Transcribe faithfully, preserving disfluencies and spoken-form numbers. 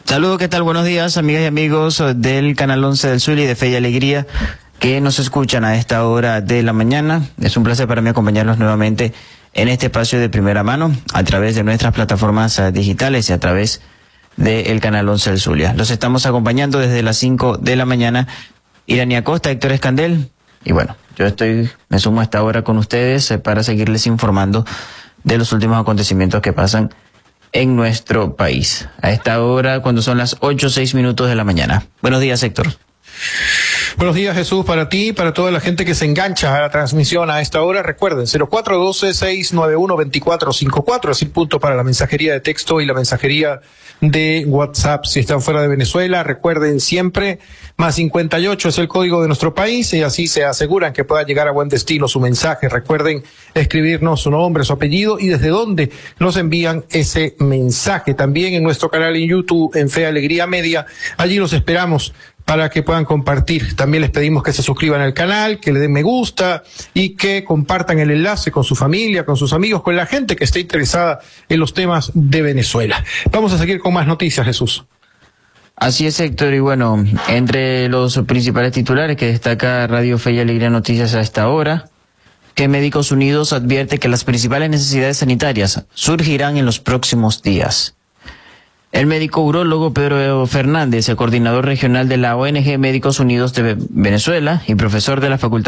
Saludos, ¿qué tal? Buenos días, amigas y amigos del Canal once del Zulia y de Fe y Alegría que nos escuchan a esta hora de la mañana. Es un placer para mí acompañarlos nuevamente en este espacio de primera mano a través de nuestras plataformas digitales y a través del Canal once del Zulia. Los estamos acompañando desde las cinco de la mañana. Irania Costa, Héctor Escandel, y bueno, yo estoy, me sumo a esta hora con ustedes eh, para seguirles informando de los últimos acontecimientos que pasan en nuestro país. A esta hora, cuando son las ocho, seis minutos de la mañana. Buenos días, Héctor. Buenos días, Jesús, para ti y para toda la gente que se engancha a la transmisión a esta hora. Recuerden, cero cuatro uno dos, seis nueve uno, dos cuatro cinco cuatro, es el punto para la mensajería de texto y la mensajería de WhatsApp. Si están fuera de Venezuela, recuerden siempre, más cincuenta y ocho es el código de nuestro país y así se aseguran que pueda llegar a buen destino su mensaje. Recuerden escribirnos su nombre, su apellido y desde dónde nos envían ese mensaje. También en nuestro canal en YouTube, en Fe Alegría Media, allí los esperamos para que puedan compartir. También les pedimos que se suscriban al canal, que le den me gusta y que compartan el enlace con su familia, con sus amigos, con la gente que esté interesada en los temas de Venezuela. Vamos a seguir con más noticias, Jesús. Así es, Héctor, y bueno, entre los principales titulares que destaca Radio Fe y Alegría Noticias a esta hora, que Médicos Unidos advierte que las principales necesidades sanitarias surgirán en los próximos días. El médico urólogo Pedro Fernández, el coordinador regional de la O N G Médicos Unidos de Venezuela y profesor de la Facultad